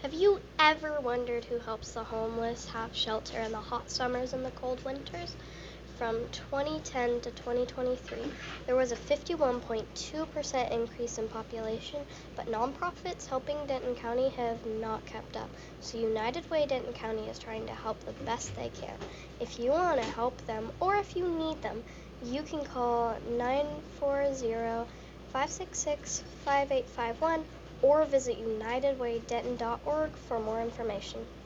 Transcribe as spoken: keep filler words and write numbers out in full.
Have you ever wondered who helps the homeless have shelter in the hot summers and the cold winters? From twenty ten to twenty twenty-three, there was a fifty-one point two percent increase in population, but nonprofits helping Denton County have not kept up. So United Way Denton County is trying to help the best they can. If you want to help them or if you need them, you can call nine four zero, five six six, five eight five one or visit united way denton dot org for more information.